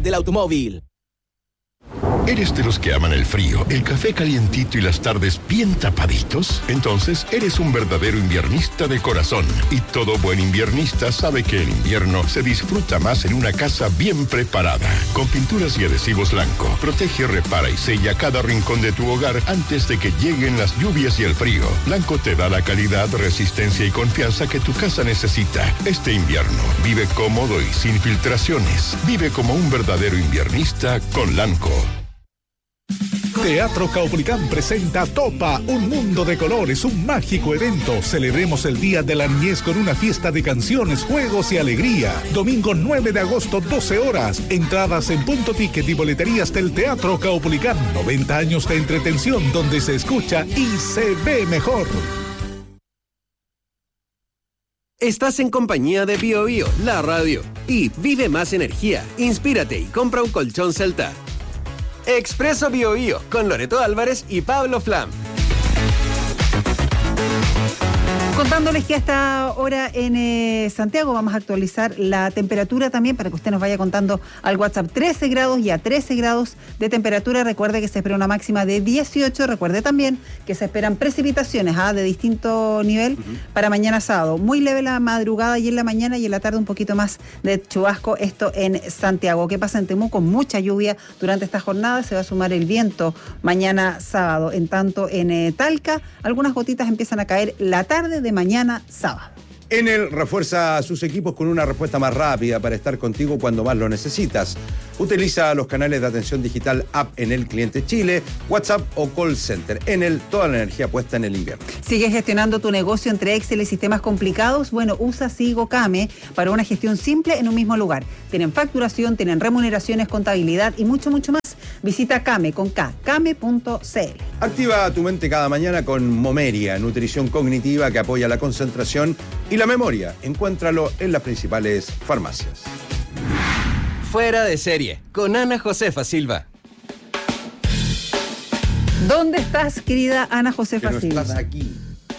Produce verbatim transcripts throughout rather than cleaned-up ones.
del automóvil. ¿Eres de los que aman el frío, el café calientito y las tardes bien tapaditos? Entonces, eres un verdadero inviernista de corazón. Y todo buen inviernista sabe que el invierno se disfruta más en una casa bien preparada. Con pinturas y adhesivos Lanco, protege, repara y sella cada rincón de tu hogar antes de que lleguen las lluvias y el frío. Lanco te da la calidad, resistencia y confianza que tu casa necesita. Este invierno, vive cómodo y sin filtraciones. Vive como un verdadero inviernista con Lanco. Teatro Caupolicán presenta Topa, un mundo de colores, un mágico evento. Celebremos el Día de la Niñez con una fiesta de canciones, juegos y alegría. Domingo nueve de agosto, doce horas. Entradas en Punto Ticket y boleterías del Teatro Caupolicán. noventa años de entretención donde se escucha y se ve mejor. Estás en compañía de Bio Bio, la radio. Y vive más energía, inspírate y compra un colchón Celta. Expreso Bio Bio, con Loreto Álvarez y Pablo Flam. Contándoles que a esta hora en eh, Santiago vamos a actualizar la temperatura también para que usted nos vaya contando al WhatsApp. trece grados y a trece grados de temperatura. Recuerde que se espera una máxima de dieciocho. Recuerde también que se esperan precipitaciones ¿ah? de distinto nivel uh-huh. para mañana sábado. Muy leve la madrugada y en la mañana y en la tarde un poquito más de chubasco. Esto en Santiago. ¿Qué pasa en Temuco? Mucha lluvia durante esta jornada. Se va a sumar el viento mañana sábado. En tanto en eh, Talca, algunas gotitas empiezan a caer la tarde de mañana sábado. Enel refuerza a sus equipos con una respuesta más rápida para estar contigo cuando más lo necesitas. Utiliza los canales de atención digital App Enel Cliente Chile, WhatsApp o Call Center. Enel, toda la energía puesta en el invierno. ¿Sigues gestionando tu negocio entre Excel y sistemas complicados? Bueno, usa Sigo Kame para una gestión simple en un mismo lugar. Tienen facturación, tienen remuneraciones, contabilidad y mucho, mucho más. Visita Kame con K, kame punto c l. Activa tu mente cada mañana con Momeria, nutrición cognitiva que apoya la concentración y la memoria. Encuéntralo en las principales farmacias. Fuera de serie, con Ana Josefa Silva. ¿Dónde estás, querida Ana Josefa Pero Silva? estás aquí.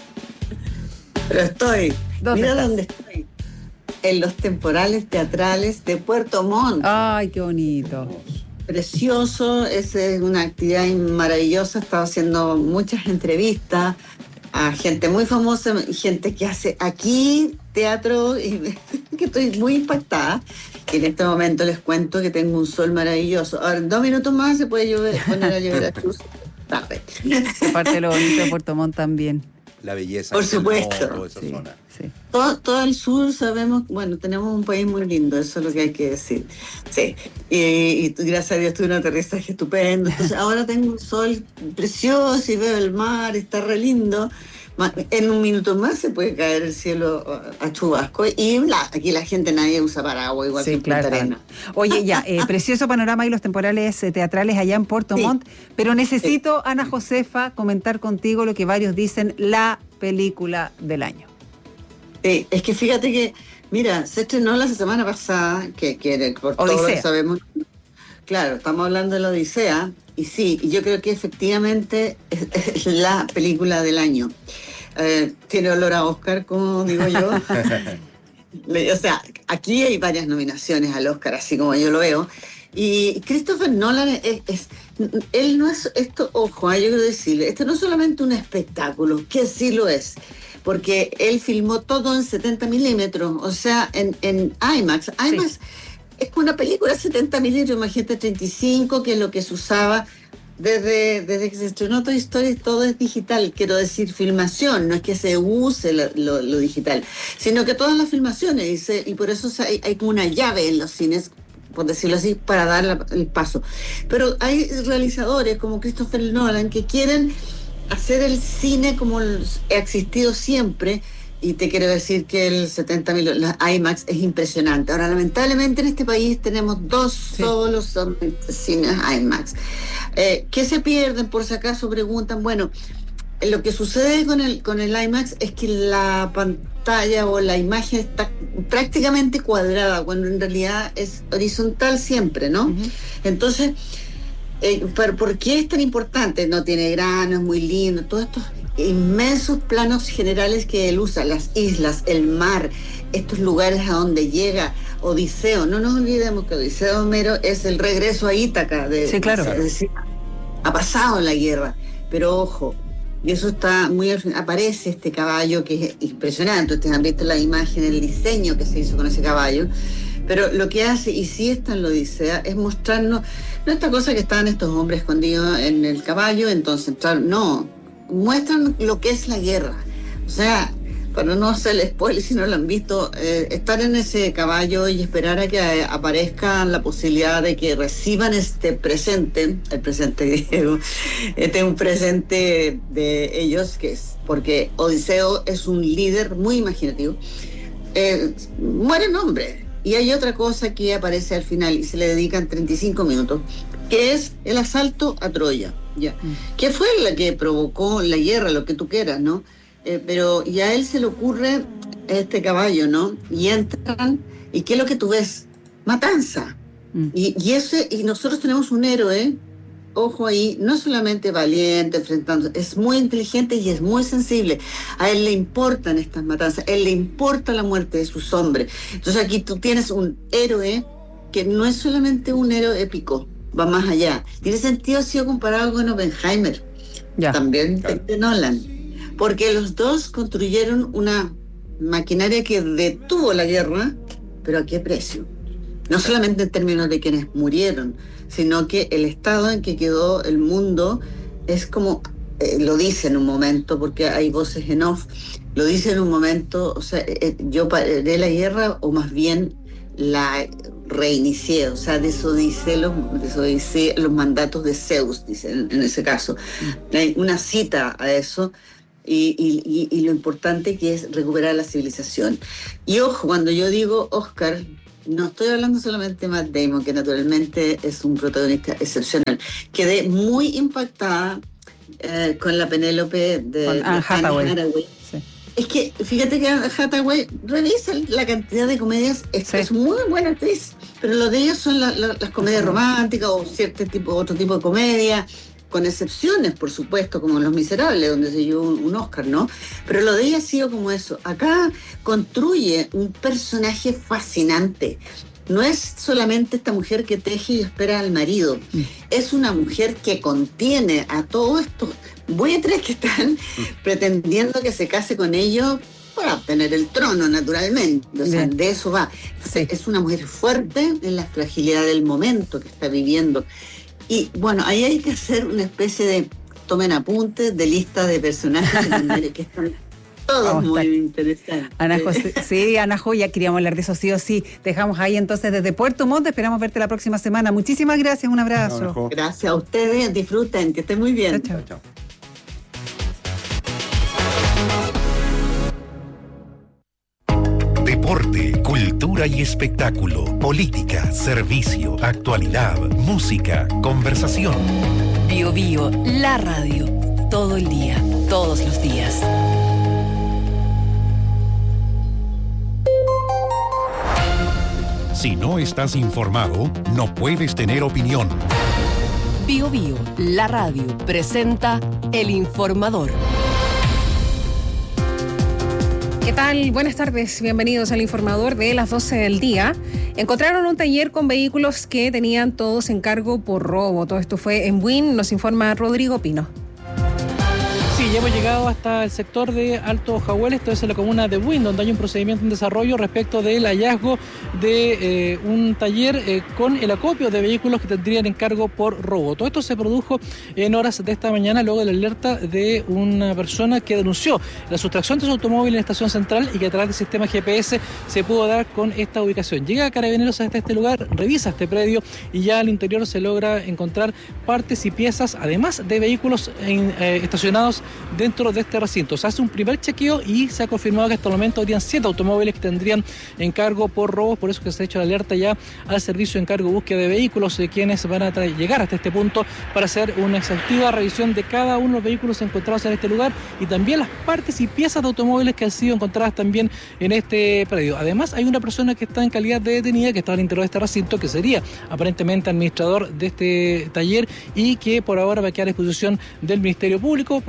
Pero estoy. ¿Dónde Mira estás? dónde estoy. En los temporales teatrales de Puerto Montt. Ay, qué bonito. Precioso, esa es una actividad maravillosa. He estado haciendo muchas entrevistas a gente muy famosa, gente que hace aquí teatro, y que estoy muy impactada. Y en este momento les cuento que tengo un sol maravilloso. Ahora, en dos minutos más se puede llover, poner a llover a chus. Aparte de lo bonito de Puerto Montt también. La belleza. Por supuesto. De esa Sí, zona. sí. Todo, todo el sur sabemos, bueno, tenemos un país muy lindo, eso es lo que hay que decir. Sí, y, y gracias a Dios tuve un aterrizaje estupendo. Entonces ahora tengo un sol precioso y veo el mar, está re lindo. En un minuto más se puede caer el cielo a chubasco y la, aquí la gente nadie usa paraguas igual Sí, que en Punta claro. Arenas. Oye, ya, eh, precioso panorama y los temporales eh, teatrales allá en Puerto Sí. Montt, pero necesito, Ana Josefa, comentar contigo lo que varios dicen, la película del año. Sí, es que fíjate que, mira, se estrenó la semana pasada, que, que por todo lo Odisea. que sabemos, claro, estamos hablando de la Odisea, y sí, yo creo que efectivamente es, es la película del año. Eh, tiene olor a Oscar, como digo yo. O sea, aquí hay varias nominaciones al Oscar, así como yo lo veo. Y Christopher Nolan es, es él no es esto, ojo, yo quiero decirle, esto no es solamente un espectáculo, que sí lo es, porque él filmó todo en setenta milímetros, o sea, en, en IMAX. IMAX sí. Es una película de setenta milímetros, imagínate treinta y cinco, que es lo que se usaba desde, desde que se estrenó Toy Story, todo es digital, quiero decir filmación, no es que se use lo, lo, lo digital, sino que todas las filmaciones, y, se, y por eso hay, hay como una llave en los cines, por decirlo así, para dar la, el paso. Pero hay realizadores como Christopher Nolan que quieren hacer el cine como ha existido siempre, y te quiero decir que el setenta mil, la IMAX es impresionante. Ahora, lamentablemente en este país tenemos dos sí. solos cines IMAX. Eh, ¿Qué se pierden? Por si acaso preguntan. Bueno, lo que sucede con el, con el IMAX es que la pantalla o la imagen está prácticamente cuadrada, cuando en realidad es horizontal siempre, ¿no? Uh-huh. Entonces, eh, ¿por qué es tan importante? No tiene grano, es muy lindo, todo esto. inmensos planos generales que él usa, las islas, el mar, estos lugares a donde llega Odiseo. No nos olvidemos que Odiseo Homero es el regreso a Ítaca. De, sí, claro. Es decir, ha pasado la guerra, pero ojo, y eso está muy... Aparece este caballo que es impresionante. Ustedes han visto la imagen, el diseño que se hizo con ese caballo. Pero lo que hace, y sí está en la Odisea, es mostrarnos, no esta cosa que estaban estos hombres escondidos en el caballo, entonces, no, muestran lo que es la guerra. O sea, para no hacer el spoiler si no lo han visto, eh, estar en ese caballo y esperar a que aparezca la posibilidad de que reciban este presente, el presente griego, este es un presente de ellos, que es porque Odiseo es un líder muy imaginativo, eh, mueren hombres. Y hay otra cosa que aparece al final y se le dedican treinta y cinco minutos, que es el asalto a Troya, ya, mm. que fue la que provocó la guerra, lo que tú quieras, ¿no? Eh, pero y a él se le ocurre este caballo, ¿no? Y entran, ¿y qué es lo que tú ves? Matanza. Mm. Y, y, ese, y nosotros tenemos un héroe, ojo ahí, no solamente valiente, enfrentando, es muy inteligente y es muy sensible. A él le importan estas matanzas, a él le importa la muerte de sus hombres. Entonces aquí tú tienes un héroe que no es solamente un héroe épico, va más allá. Tiene sentido, ha sido comparado con Oppenheimer, ya. También claro. de Nolan, porque los dos construyeron una maquinaria que detuvo la guerra, pero ¿a qué precio? No solamente en términos de quienes murieron, sino que el estado en que quedó el mundo es como, eh, lo dice en un momento, porque hay voces en off, lo dice en un momento, o sea, eh, yo paré la guerra, o más bien la reinicié, o sea, desobedicé los, desobedicé los mandatos de Zeus, dice en, en ese caso. Mm. Hay una cita a eso, y, y, y, y lo importante que es recuperar la civilización. Y ojo, cuando yo digo Oscar, no estoy hablando solamente de Matt Damon, que naturalmente es un protagonista excepcional. Quedé muy impactada eh, con la Penélope de, con Anne Hathaway. Hathaway. Sí. Es que, fíjate que Anne Hathaway, revisa la cantidad de comedias, es, sí. es muy buena actriz, pero lo de ellas son la, la, las comedias románticas o cierto tipo, otro tipo de comedia, con excepciones, por supuesto, como Los Miserables, donde se llevó un, un Oscar, ¿no? Pero lo de ella ha sido como eso. Acá construye un personaje fascinante. No es solamente esta mujer que teje y espera al marido. Mm. Es una mujer que contiene a todos estos buitres que están mm. pretendiendo que se case con ellos para obtener el trono, naturalmente. O sea, de eso va. Entonces, sí. Es una mujer fuerte en la fragilidad del momento que está viviendo. Y bueno, ahí hay que hacer una especie de, tomen apuntes, de lista de personajes que están todos muy interesantes. Ana José, sí, Ana Joya, queríamos hablar de eso sí o sí. Dejamos ahí entonces desde Puerto Montt, esperamos verte la próxima semana. Muchísimas gracias, un abrazo. No, gracias a ustedes, disfruten, que estén muy bien. Chao, chao. Deporte, cultura y espectáculo, política, servicio, actualidad, música, conversación. Bio Bio, la radio, todo el día, todos los días. Si no estás informado, no puedes tener opinión. Bio Bio, la radio, presenta El Informador. ¿Qué tal? Buenas tardes, bienvenidos al Informador de las doce del día. Encontraron un taller con vehículos que tenían todos en cargo por robo. Todo esto fue en Buin, nos informa Rodrigo Pino. Sí, ya hemos llegado hasta el sector de Alto Jahuel, esto es en la comuna de Buin, donde hay un procedimiento en desarrollo respecto del hallazgo de eh, un taller eh, con el acopio de vehículos que tendrían en cargo por robo. Todo esto se produjo en horas de esta mañana luego de la alerta de una persona que denunció la sustracción de su automóvil en la estación central y que a través del sistema G P S se pudo dar con esta ubicación. Llega Carabineros hasta este lugar, revisa este predio y ya al interior se logra encontrar partes y piezas, además de vehículos en, eh, estacionados dentro de este recinto. Se hace un primer chequeo y se ha confirmado que hasta el momento habrían siete automóviles que tendrían encargo por robos, por eso que se ha hecho la alerta ya al servicio de encargo de búsqueda de vehículos, de quienes van a llegar hasta este punto para hacer una exhaustiva revisión de cada uno de los vehículos encontrados en este lugar y también las partes y piezas de automóviles que han sido encontradas también en este predio. Además, hay una persona que está en calidad de detenida que está al interior de este recinto, que sería aparentemente administrador de este taller y que por ahora va a quedar a disposición del Ministerio Público. Procedimiento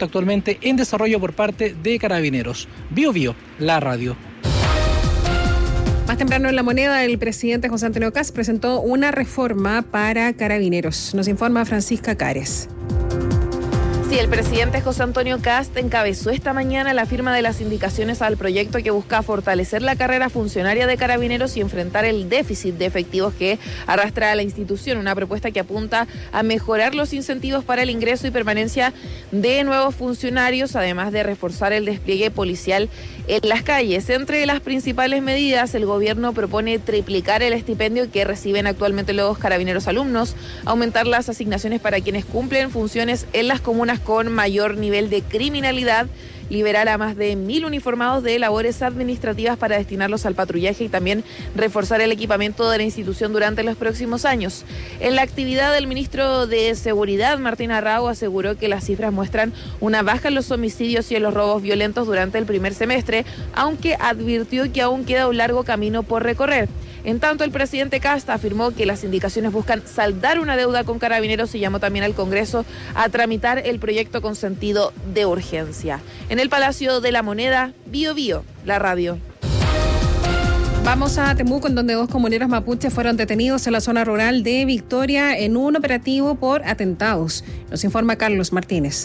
procedimiento actualmente en desarrollo por parte de Carabineros. Bio Bio, la radio. Más temprano en La Moneda, el presidente José Antonio Kast presentó una reforma para Carabineros. Nos informa Francisca Cares. Sí, el presidente José Antonio Kast encabezó esta mañana la firma de las indicaciones al proyecto que busca fortalecer la carrera funcionaria de Carabineros y enfrentar el déficit de efectivos que arrastra a la institución. Una propuesta que apunta a mejorar los incentivos para el ingreso y permanencia de nuevos funcionarios, además de reforzar el despliegue policial en las calles. Entre las principales medidas, el gobierno propone triplicar el estipendio que reciben actualmente los carabineros alumnos, aumentar las asignaciones para quienes cumplen funciones en las comunas con mayor nivel de criminalidad, liberar a más de mil uniformados de labores administrativas para destinarlos al patrullaje y también reforzar el equipamiento de la institución durante los próximos años. En la actividad, el ministro de Seguridad, Martín Arrau, aseguró que las cifras muestran una baja en los homicidios y en los robos violentos durante el primer semestre, aunque advirtió que aún queda un largo camino por recorrer. En tanto, el presidente Kast afirmó que las indicaciones buscan saldar una deuda con Carabineros y llamó también al Congreso a tramitar el proyecto con sentido de urgencia. En el Palacio de la Moneda, Bio Bio, la radio. Vamos a Temuco, en donde dos comuneros mapuches fueron detenidos en la zona rural de Victoria en un operativo por atentados. Nos informa Carlos Martínez.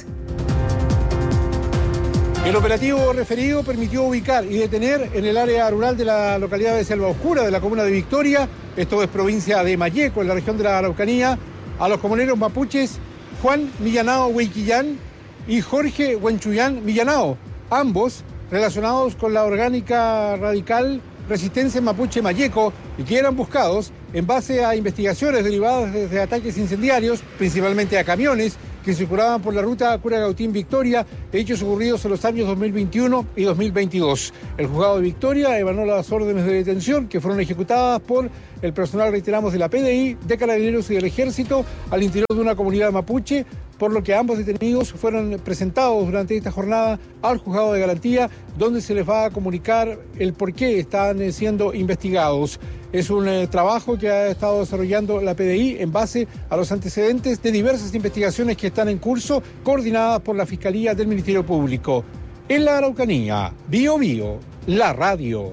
El operativo referido permitió ubicar y detener en el área rural de la localidad de Selva Oscura, de la comuna de Victoria, esto es provincia de Malleco, en la región de la Araucanía, a los comuneros mapuches Juan Millanao Huayquillán y Jorge Huenchuyán Millanao, ambos relacionados con la orgánica radical Resistencia Mapuche Malleco y que eran buscados en base a investigaciones derivadas de ataques incendiarios, principalmente a camiones, que circulaban por la ruta Curacautín-Victoria, hechos ocurridos en los años dos mil veintiuno y dos mil veintidós. El juzgado de Victoria emanó las órdenes de detención que fueron ejecutadas por el personal, reiteramos, de la P D I, de Carabineros y del Ejército al interior de una comunidad mapuche, por lo que ambos detenidos fueron presentados durante esta jornada al juzgado de garantía, donde se les va a comunicar el por qué están siendo investigados. Es un eh, trabajo que ha estado desarrollando la P D I en base a los antecedentes de diversas investigaciones que están en curso, coordinadas por la Fiscalía del Ministerio Público. En la Araucanía, Bio Bio, la radio.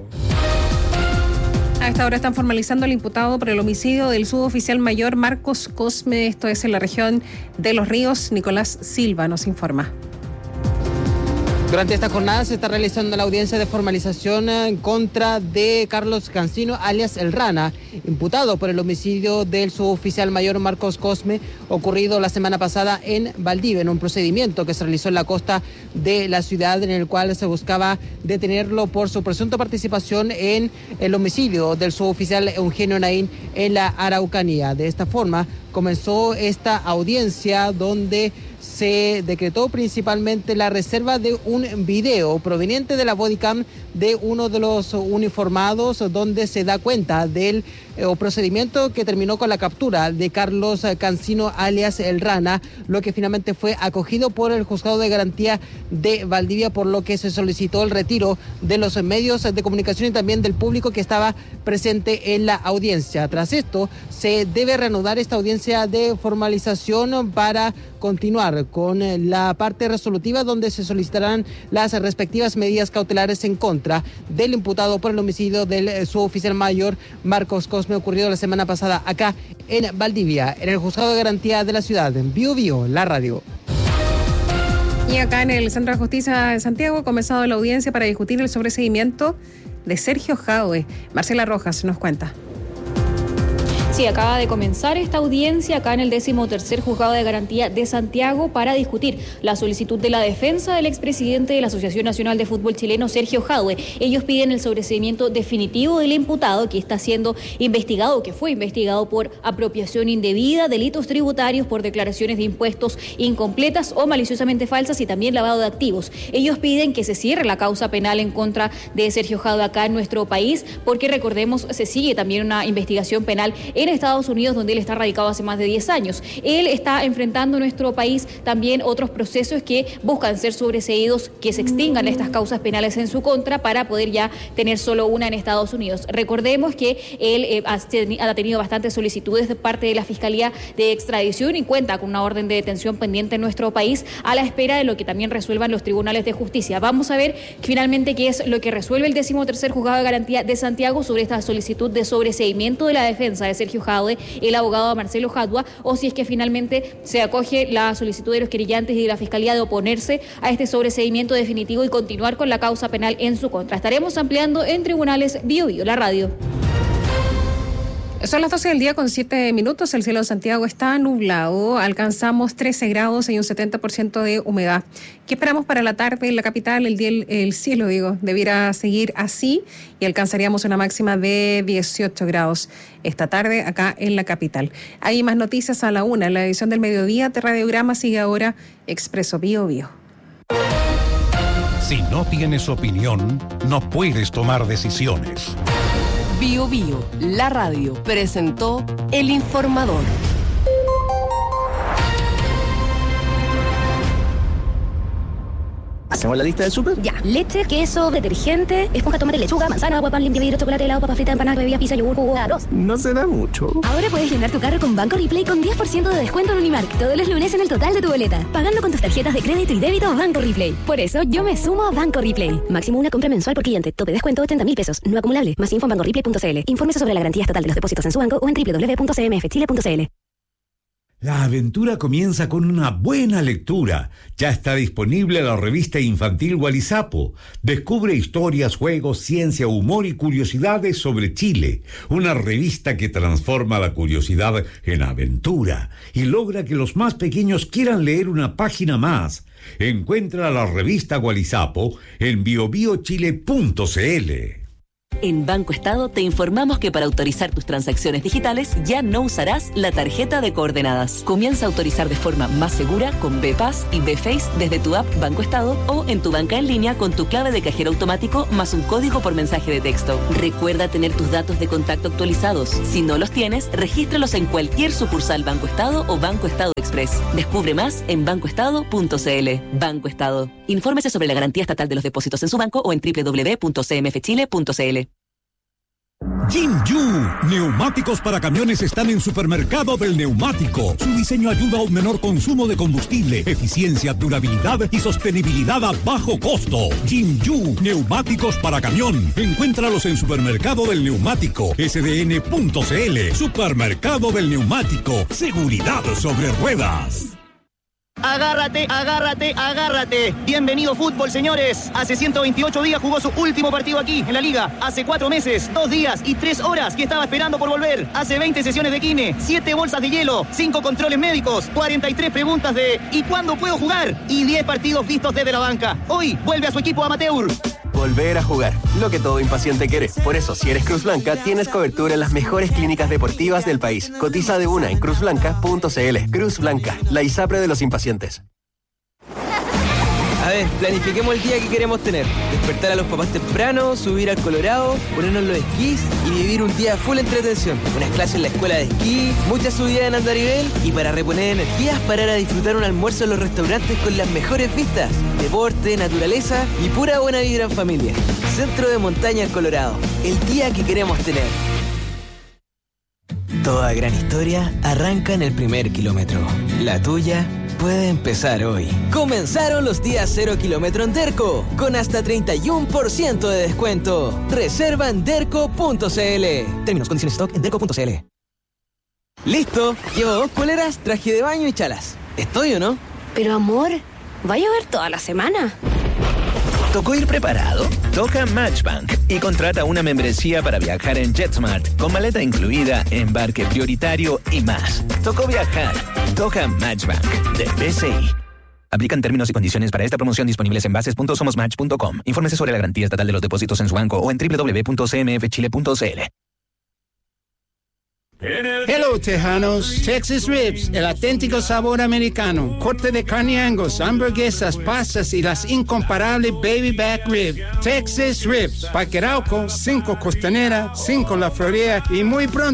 A esta hora están formalizando al imputado por el homicidio del suboficial mayor Marcos Cosme, esto es en la región de Los Ríos. Nicolás Silva nos informa. Durante esta jornada se está realizando la audiencia de formalización en contra de Carlos Cancino, alias El Rana, imputado por el homicidio del suboficial mayor Marcos Cosme, ocurrido la semana pasada en Valdivia, en un procedimiento que se realizó en la costa de la ciudad, en el cual se buscaba detenerlo por su presunta participación en el homicidio del suboficial Eugenio Naín en la Araucanía. De esta forma comenzó esta audiencia, donde se decretó principalmente la reserva de un video proveniente de la bodycam de uno de los uniformados, donde se da cuenta del eh, procedimiento que terminó con la captura de Carlos Cancino, alias El Rana, lo que finalmente fue acogido por el juzgado de garantía de Valdivia, por lo que se solicitó el retiro de los medios de comunicación y también del público que estaba presente en la audiencia. Tras esto, se debe reanudar esta audiencia de formalización para continuar con la parte resolutiva, donde se solicitarán las respectivas medidas cautelares en contra del imputado por el homicidio del suboficial mayor Marcos Cosme, ocurrido la semana pasada acá en Valdivia, en el juzgado de garantía de la ciudad. En Bio Bio, la radio. Y acá en el Centro de Justicia de Santiago ha comenzado la audiencia para discutir el sobreseimiento de Sergio Jadwe. Marcela Rojas nos cuenta. Sí, acaba de comenzar esta audiencia acá en el décimo tercer Juzgado de Garantía de Santiago para discutir la solicitud de la defensa del expresidente de la Asociación Nacional de Fútbol Chileno, Sergio Jadwe. Ellos piden el sobreseimiento definitivo del imputado, que está siendo investigado, que fue investigado por apropiación indebida, delitos tributarios por declaraciones de impuestos incompletas o maliciosamente falsas y también lavado de activos. Ellos piden que se cierre la causa penal en contra de Sergio Jadwe acá en nuestro país, porque recordemos, se sigue también una investigación penal en en Estados Unidos, donde él está radicado hace más de diez años. Él está enfrentando en nuestro país también otros procesos que buscan ser sobreseídos, que se extingan estas causas penales en su contra para poder ya tener solo una en Estados Unidos. Recordemos que él eh, ha tenido bastantes solicitudes de parte de la Fiscalía de Extradición y cuenta con una orden de detención pendiente en nuestro país a la espera de lo que también resuelvan los tribunales de justicia. Vamos a ver finalmente qué es lo que resuelve el décimo tercer Juzgado de Garantía de Santiago sobre esta solicitud de sobreseimiento de la defensa de Sergio Jadue, el abogado Marcelo Jadua, o si es que finalmente se acoge la solicitud de los querellantes y de la Fiscalía de oponerse a este sobreseimiento definitivo y continuar con la causa penal en su contra. Estaremos ampliando en tribunales Bio Bio, la radio. Son las doce del día con siete minutos, el cielo de Santiago está nublado, alcanzamos trece grados y un setenta por ciento de humedad. ¿Qué esperamos para la tarde en la capital? El, día, el cielo, digo, debiera seguir así y alcanzaríamos una máxima de dieciocho grados esta tarde acá en la capital. Hay más noticias a la una, en la edición del mediodía de Radiograma sigue ahora Expreso Bio Bio. Si no tienes opinión, no puedes tomar decisiones. Bio Bio, la radio, presentó El Informador. ¿Hacemos la lista del súper? Ya. Leche, queso, detergente, esponja, tomate, lechuga, manzana, agua, pan, limpia, vidrio, chocolate, helado, papa frita, empanadas, bebidas, pizza, yogur, jugo, arroz. No será mucho. Ahora puedes llenar tu carro con Banco Replay con diez por ciento de descuento en Unimark todos los lunes en el total de tu boleta, pagando con tus tarjetas de crédito y débito Banco Replay. Por eso yo me sumo a Banco Replay. Máximo una compra mensual por cliente. Tope descuento ochenta mil pesos. No acumulable. Más info en banco replay punto c l. Infórmese sobre la garantía estatal de los depósitos en su banco o en doble u doble u doble u punto c m f chile punto c l. La aventura comienza con una buena lectura. Ya está disponible la revista infantil Gualizapo. Descubre historias, juegos, ciencia, humor y curiosidades sobre Chile. Una revista que transforma la curiosidad en aventura y logra que los más pequeños quieran leer una página más. Encuentra la revista Gualizapo en bio bio chile punto c l. En Banco Estado te informamos que para autorizar tus transacciones digitales ya no usarás la tarjeta de coordenadas. Comienza a autorizar de forma más segura con BPAS y BFace desde tu app Banco Estado o en tu banca en línea con tu clave de cajero automático más un código por mensaje de texto. Recuerda tener tus datos de contacto actualizados. Si no los tienes, regístralos en cualquier sucursal Banco Estado o Banco Estado Express. Descubre más en banco estado punto c l. Banco Estado. Infórmese sobre la garantía estatal de los depósitos en su banco o en doble u doble u doble u punto c m f chile punto c l. Jinju, neumáticos para camiones están en Supermercado del Neumático. Su diseño ayuda a un menor consumo de combustible, eficiencia, durabilidad y sostenibilidad a bajo costo. Jinju, neumáticos para camión. Encuéntralos en Supermercado del Neumático, s d n punto c l. Supermercado del Neumático, seguridad sobre ruedas. Agárrate, agárrate, agárrate. Bienvenido fútbol, señores. Hace ciento veintiocho días jugó su último partido aquí, en la Liga. Hace cuatro meses, dos días y tres horas que estaba esperando por volver. Hace veinte sesiones de kine, siete bolsas de hielo, cinco controles médicos, cuarenta y tres preguntas de ¿y cuándo puedo jugar? Y diez partidos vistos desde la banca. Hoy vuelve a su equipo amateur. Volver a jugar, lo que todo impaciente quiere. Por eso, si eres Cruz Blanca, tienes cobertura en las mejores clínicas deportivas del país. Cotiza de una en cruz blanca punto c l. Cruz Blanca, la ISAPRE de los impacientes. A ver, planifiquemos el día que queremos tener. Despertar a los papás temprano, subir al Colorado, ponernos los esquís y vivir un día full entretención. Unas clases en la escuela de esquí, muchas subidas en andarivel y para reponer energías, parar a disfrutar un almuerzo en los restaurantes con las mejores vistas. Deporte, naturaleza y pura buena vibra en familia. Centro de Montaña en Colorado. El día que queremos tener. Toda gran historia arranca en el primer kilómetro. La tuya puede empezar hoy. Comenzaron los días cero kilómetro en Derco, con hasta treinta y uno por ciento de descuento. Reserva en derco punto c l. Términos, condiciones, stock en derco punto c l. Listo, llevo dos poleras, traje de baño y chalas. ¿Estoy o no? Pero amor, ¿va a llover toda la semana? ¿Tocó ir preparado? Toca Matchbank y contrata una membresía para viajar en JetSmart con maleta incluida, embarque prioritario y más. Tocó viajar. Toca Matchbank de B C I. Aplican términos y condiciones para esta promoción disponibles en bases punto somos match punto com. Infórmese sobre la garantía estatal de los depósitos en su banco o en doble u doble u doble u punto c m f chile punto c l. Hello, Tejanos. Texas Ribs, el auténtico sabor americano. Corte de carne Angus, hamburguesas, pastas y las incomparables Baby Back Rib. Texas Ribs. Parque Arauco, cinco Costanera, cinco La Florida y muy pronto